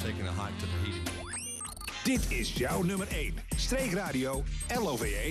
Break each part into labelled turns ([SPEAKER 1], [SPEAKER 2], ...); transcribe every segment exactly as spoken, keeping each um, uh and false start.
[SPEAKER 1] taking a hike to the heating.
[SPEAKER 2] Dit is jouw nummer één. Streekradio L O V E.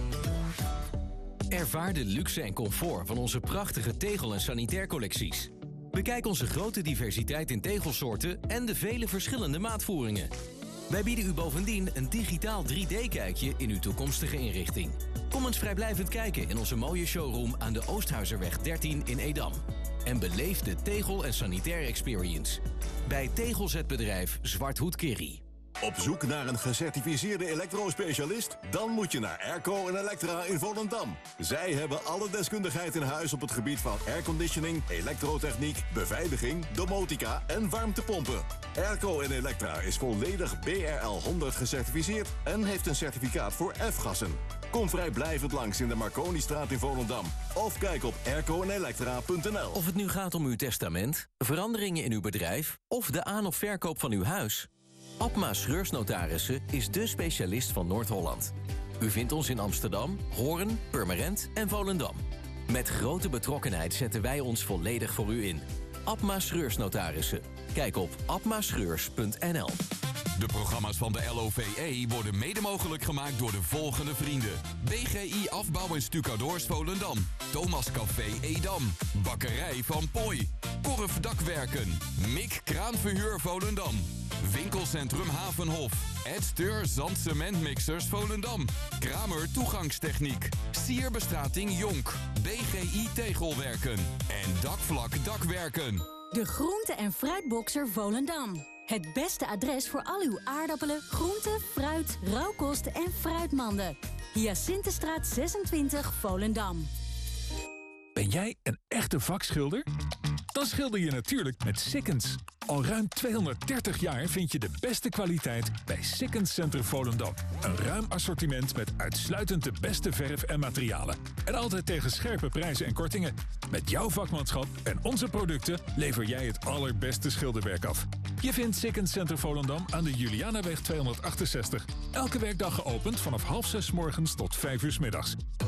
[SPEAKER 3] Ervaar de luxe en comfort van onze prachtige tegel- en sanitaircollecties. Bekijk onze grote diversiteit in tegelsoorten en de vele verschillende maatvoeringen. Wij bieden u bovendien een digitaal drie D-kijkje in uw toekomstige inrichting. Kom eens vrijblijvend kijken in onze mooie showroom aan de Oosthuizerweg dertien in Edam. En beleef de tegel- en sanitair experience. Bij tegelzetbedrijf Zwarthoed Kerry.
[SPEAKER 4] Op zoek naar een gecertificeerde elektrospecialist? Dan moet je naar Airco en Electra in Volendam. Zij hebben alle deskundigheid in huis op het gebied van airconditioning, elektrotechniek, beveiliging, domotica en warmtepompen. Airco en Electra is volledig B R L honderd gecertificeerd en heeft een certificaat voor F-gassen. Kom vrijblijvend langs in de Marconistraat in Volendam. Of kijk op airco en electra punt n l.
[SPEAKER 3] Of het nu gaat om uw testament, veranderingen in uw bedrijf of de aan- of verkoop van uw huis. Abma Schreursnotarissen is dé specialist van Noord-Holland. U vindt ons in Amsterdam, Hoorn, Purmerend en Volendam. Met grote betrokkenheid zetten wij ons volledig voor u in. Abma Schreursnotarissen. Kijk op abma schreurs punt n l.
[SPEAKER 5] De programma's van de L O V E worden mede mogelijk gemaakt door de volgende vrienden. B G I Afbouw en Stucadoors Volendam. Thomas Café Edam. Bakkerij Van Pooi. Korf Dakwerken. Mik Kraanverhuur Volendam. Winkelcentrum Havenhof. Ed Steur Zand Cement Mixers Volendam. Kramer Toegangstechniek. Sierbestrating Jonk. B G I Tegelwerken. En Dakvlak Dakwerken.
[SPEAKER 6] De Groente- en Fruitboxer Volendam. Het beste adres voor al uw aardappelen, groenten, fruit, rauwkost en fruitmanden. Hyacinthestraat zesentwintig Volendam.
[SPEAKER 2] Ben jij een echte vakschilder? Dan schilder je natuurlijk met Sikkens. Al ruim tweehonderddertig jaar vind je de beste kwaliteit bij Sikkens Center Volendam. Een ruim assortiment met uitsluitend de beste verf en materialen. En altijd tegen scherpe prijzen en kortingen. Met jouw vakmanschap en onze producten lever jij het allerbeste schilderwerk af. Je vindt Sikkens Center Volendam aan de Julianaweg tweehonderdachtenzestig. Elke werkdag geopend vanaf half zes morgens tot vijf uur 's middags.